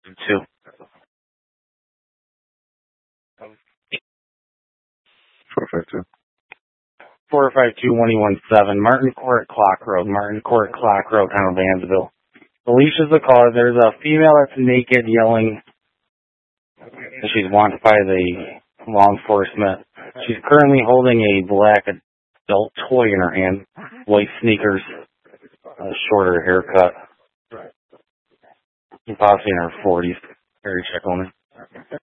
Two. 452. 452-1117, Martin Court, Clock Road, Town of Vansville. Alicia's the caller. There's a female that's naked yelling. She's wanted by the law enforcement. She's currently holding a black adult toy in her hand, white sneakers, a shorter haircut, possibly in her 40s. Very check on her.